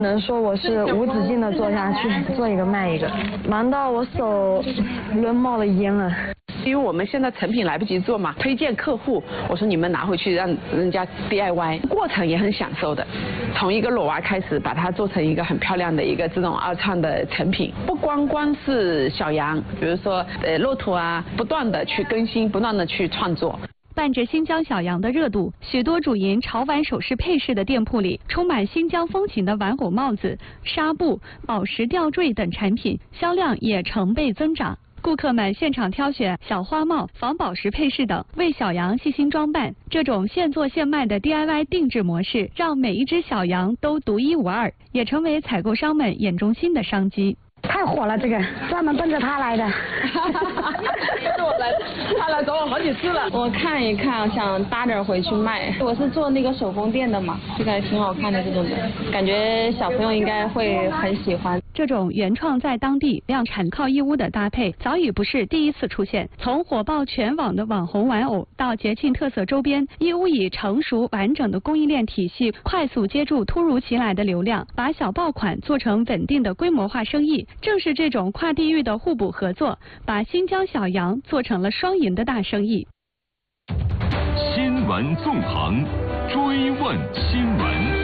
能说我是无止境的做下去，做一个卖一个，忙到我手都冒了烟了。 因为我们现在成品来不及做嘛，推荐客户，我说你们拿回去让人家 DIY， 过程也很享受的。从一个裸娃开始，把它做成一个很漂亮的一个这种二创的成品，不光是小羊，比如说骆驼啊，不断的去更新，不断的去创作。 伴着新疆小羊的热度，许多主营潮玩首饰配饰的店铺里，充满新疆风情的玩偶帽子、纱布、宝石吊坠等产品，销量也成倍增长。顾客们现场挑选小花帽、仿宝石配饰等，为小羊细心装扮。这种现做现卖的 DIY 定制模式，让每一只小羊都独一无二，也成为采购商们眼中新的商机。 太火了，这个专门奔着他来的。 是我来，他来找我好几次了。我看一看，想搭点回去卖。我是做那个手工店的嘛，这个挺好看的，这种的，感觉小朋友应该会很喜欢。 这种原创在当地、量产靠义乌的搭配，早已不是第一次出现。从火爆全网的网红玩偶到节庆特色周边，义乌以成熟完整的供应链体系，快速接住突如其来的流量，把小爆款做成稳定的规模化生意。正是这种跨地域的互补合作，把新疆小羊做成了双赢的大生意。 新闻纵横，追问新闻。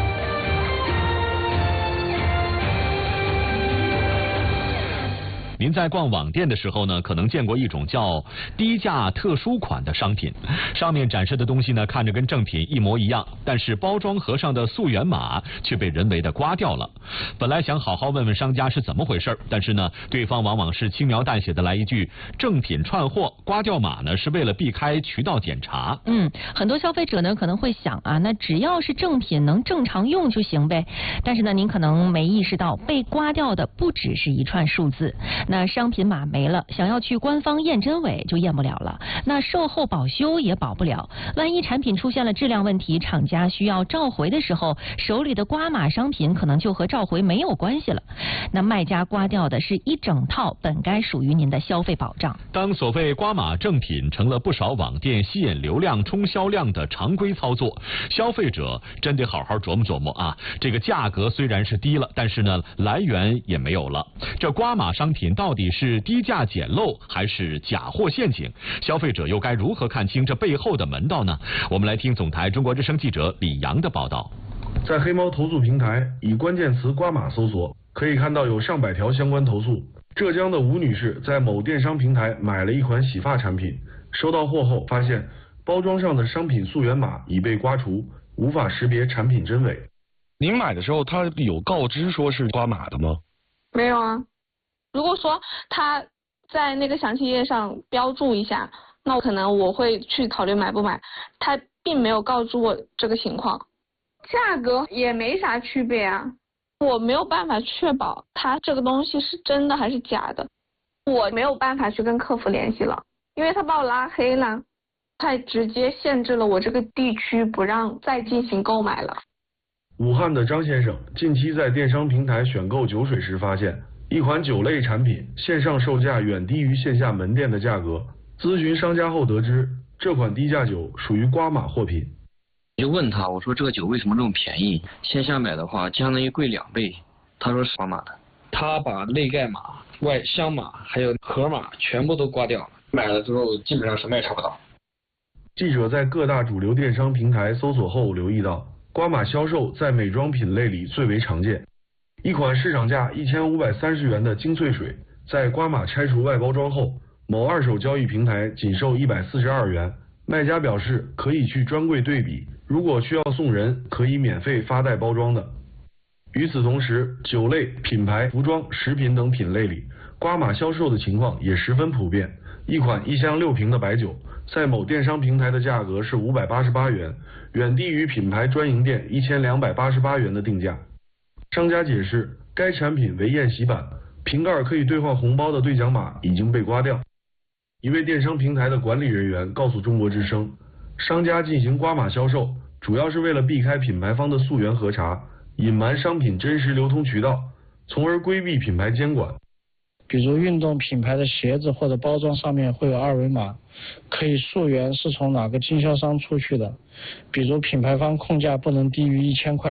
您在逛网店的时候呢，可能见过一种叫低价特殊款的商品，上面展示的东西呢，看着跟正品一模一样，但是包装盒上的溯源码却被人为的刮掉了。本来想好好问问商家是怎么回事，但是呢，对方往往是轻描淡写的来一句正品串货，刮掉码呢是为了避开渠道检查。 很多消费者呢可能会想啊，那只要是正品能正常用就行呗。但是呢，您可能没意识到，被刮掉的不只是一串数字。那商品码没了，想要去官方验真伪就验不了了，那售后保修也保不了。万一产品出现了质量问题，厂家需要召回的时候，手里的刮码商品可能就和召回没有关系了。那卖家刮掉的是一整套本该属于您的消费保障。 当所谓刮码正品成了不少网店吸引流量冲销量的常规操作，消费者真得好好琢磨琢磨啊！这个价格虽然是低了，但是呢，来源也没有了。这刮码商品到底是低价捡漏还是假货陷阱？消费者又该如何看清这背后的门道呢？我们来听总台中国之声记者李阳的报道。 在黑猫投诉平台以关键词刮码搜索，可以看到有上百条相关投诉。浙江的吴女士在某电商平台买了一款洗发产品，收到货后发现包装上的商品溯源码已被刮除，无法识别产品真伪。 您买的时候他有告知说是刮码的吗？ 没有啊。如果说他在那个详情页上标注一下，那可能我会去考虑买不买。他并没有告诉我这个情况，价格也没啥区别啊。我没有办法确保他这个东西是真的还是假的，我没有办法去跟客服联系了，因为他把我拉黑了，他直接限制了我这个地区不让再进行购买了。 武汉的张先生近期在电商平台选购酒水时发现，一款酒类产品线上售价远低于线下门店的价格，咨询商家后得知，这款低价酒属于刮码货品。 就问他，我说这个酒为什么这么便宜？线下买的话相当于贵2倍。他说是刮码的。他把内盖码、外箱码还有盒码全部都刮掉了，买了之后基本上什么也查不到。 记者在各大主流电商平台搜索后留意到，刮码销售在美妆品类里最为常见。一款市场价1530元的精粹水，在刮码拆除外包装后，某二手交易平台仅售142元。卖家表示可以去专柜对比，如果需要送人，可以免费发带包装的。与此同时，酒类、品牌、服装、食品等品类里，刮码销售的情况也十分普遍。一款1箱6瓶的白酒，在某电商平台的价格是588元，远低于品牌专营店1288元的定价。商家解释，该产品为宴席版，瓶盖可以兑换红包的兑奖码已经被刮掉。一位电商平台的管理人员告诉中国之声，商家进行刮码销售，主要是为了避开品牌方的溯源核查，隐瞒商品真实流通渠道，从而规避品牌监管。 比如运动品牌的鞋子或者包装上面会有2维码，可以溯源是从哪个经销商出去的。比如品牌方控价不能低于1000块。